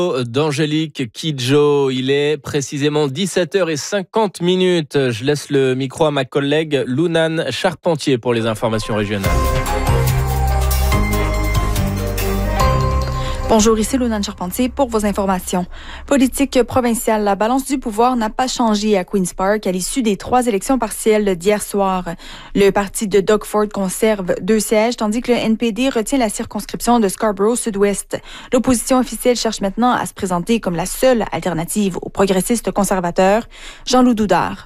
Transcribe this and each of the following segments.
D'Angélique Kidjo. Il est précisément 17h50. Je laisse le micro à ma collègue Lounan Charpentier pour les informations régionales. Bonjour, ici Lounan Charpentier pour vos informations. Politique provinciale, la balance du pouvoir n'a pas changé à Queen's Park à l'issue des 3 élections partielles d'hier soir. Le parti de Doug Ford conserve 2 sièges, tandis que le NPD retient la circonscription de Scarborough Sud-Ouest. L'opposition officielle cherche maintenant à se présenter comme la seule alternative aux progressistes conservateurs. Jean-Loup Doudard.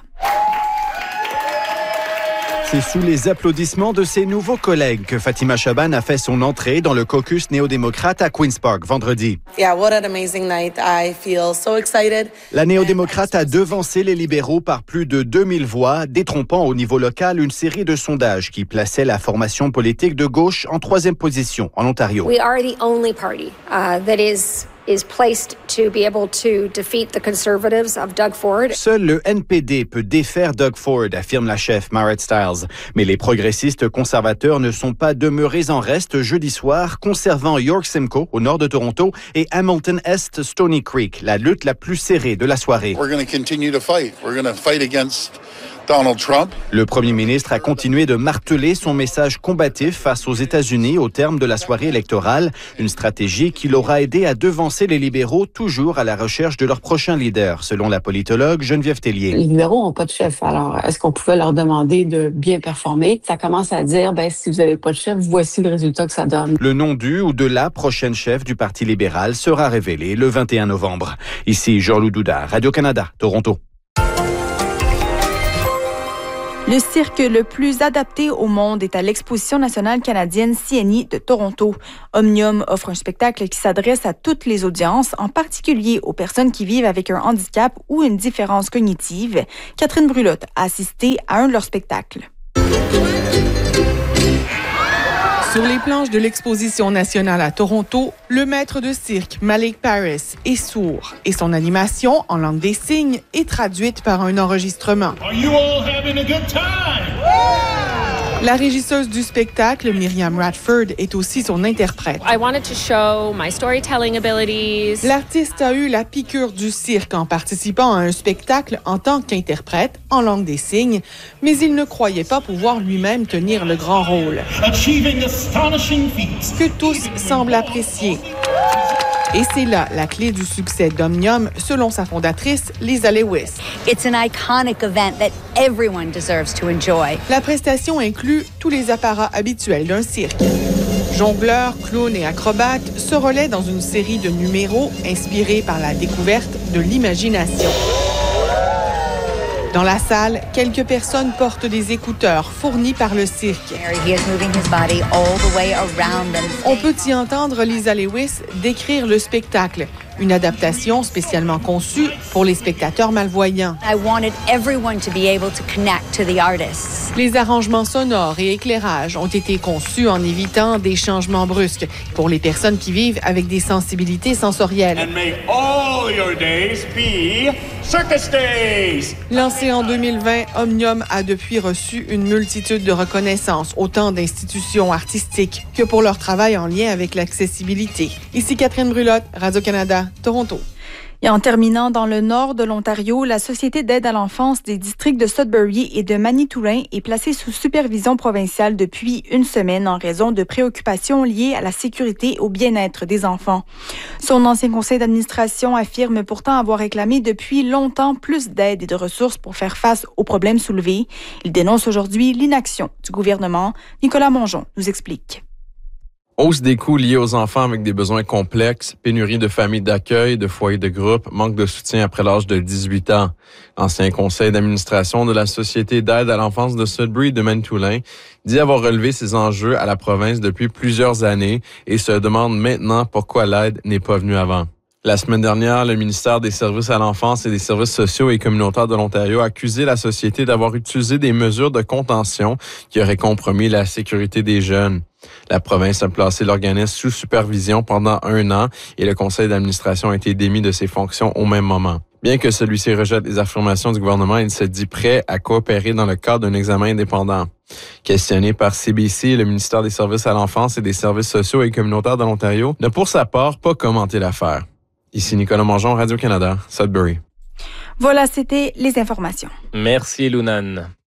C'est sous les applaudissements de ses nouveaux collègues que Fatima Chaban a fait son entrée dans le caucus néo-démocrate à Queen's Park vendredi. What an amazing night. I feel so excited. La néo-démocrate a devancé les libéraux par plus de 2000 voix, détrompant au niveau local une série de sondages qui plaçaient la formation politique de gauche en 3e position en Ontario. We are the only party that is placed to be able to defeat the Conservatives of Doug Ford. Seul le NPD peut défaire Doug Ford, affirme la chef Marit Stiles. Mais les progressistes conservateurs ne sont pas demeurés en reste jeudi soir, conservant York Simcoe au nord de Toronto et Hamilton Est Stony Creek, la lutte la plus serrée de la soirée. We're going to continue to fight. We're going to fight against Donald Trump. Le premier ministre a continué de marteler son message combatif face aux États-Unis au terme de la soirée électorale, une stratégie qui l'aura aidé à devancer les libéraux toujours à la recherche de leur prochain leader, selon la politologue Geneviève Tellier. Les libéraux n'ont pas de chef, alors est-ce qu'on pouvait leur demander de bien performer? Ça commence à dire, si vous n'avez pas de chef, voici le résultat que ça donne. Le nom du ou de la prochaine chef du Parti libéral sera révélé le 21 novembre. Ici Jean-Loup Doudard, Radio-Canada, Toronto. Le cirque le plus adapté au monde est à l'Exposition nationale canadienne CNI de Toronto. Omnium offre un spectacle qui s'adresse à toutes les audiences, en particulier aux personnes qui vivent avec un handicap ou une différence cognitive. Catherine Brulotte a assisté à un de leurs spectacles. Sur les planches de l'Exposition nationale à Toronto, le maître de cirque Malik Paris est sourd et son animation en langue des signes est traduite par un enregistrement. Are you all having a good time? La régisseuse du spectacle, Myriam Radford, est aussi son interprète. I wanted to show my storytelling abilities. L'artiste a eu la piqûre du cirque en participant à un spectacle en tant qu'interprète en langue des signes, mais il ne croyait pas pouvoir lui-même tenir le grand rôle. Achieving astonishing feats. Que tous semblent apprécier. Et c'est là la clé du succès d'Omnium, selon sa fondatrice, Lisa Lewis. It's an iconic event that everyone deserves to enjoy. La prestation inclut tous les apparats habituels d'un cirque. Jongleurs, clowns et acrobates se relaient dans une série de numéros inspirés par la découverte de l'imagination. Dans la salle, quelques personnes portent des écouteurs fournis par le cirque. On peut y entendre Lisa Lewis décrire le spectacle, une adaptation spécialement conçue pour les spectateurs malvoyants. Les arrangements sonores et éclairages ont été conçus en évitant des changements brusques pour les personnes qui vivent avec des sensibilités sensorielles. And may all your days be circus days. Lancé en 2020, Omnium a depuis reçu une multitude de reconnaissances, autant d'institutions artistiques que pour leur travail en lien avec l'accessibilité. Ici Catherine Brulotte, Radio-Canada, Toronto. Et en terminant, dans le nord de l'Ontario, la Société d'aide à l'enfance des districts de Sudbury et de Manitoulin est placée sous supervision provinciale depuis une semaine en raison de préoccupations liées à la sécurité et au bien-être des enfants. Son ancien conseil d'administration affirme pourtant avoir réclamé depuis longtemps plus d'aide et de ressources pour faire face aux problèmes soulevés. Il dénonce aujourd'hui l'inaction du gouvernement. Nicolas Mongeon nous explique. Hausse des coûts liés aux enfants avec des besoins complexes, pénurie de familles d'accueil, de foyers de groupe, manque de soutien après l'âge de 18 ans. Ancien conseil d'administration de la Société d'aide à l'enfance de Sudbury de Manitoulin dit avoir relevé ces enjeux à la province depuis plusieurs années et se demande maintenant pourquoi l'aide n'est pas venue avant. La semaine dernière, le ministère des Services à l'enfance et des Services sociaux et communautaires de l'Ontario a accusé la Société d'avoir utilisé des mesures de contention qui auraient compromis la sécurité des jeunes. La province a placé l'organisme sous supervision pendant 1 an et le conseil d'administration a été démis de ses fonctions au même moment. Bien que celui-ci rejette les affirmations du gouvernement, il se dit prêt à coopérer dans le cadre d'un examen indépendant. Questionné par CBC, le ministère des Services à l'enfance et des Services sociaux et communautaires de l'Ontario n'a pour sa part pas commenté l'affaire. Ici Nicolas Mongeon, Radio-Canada, Sudbury. Voilà, c'était les informations. Merci, Lunan.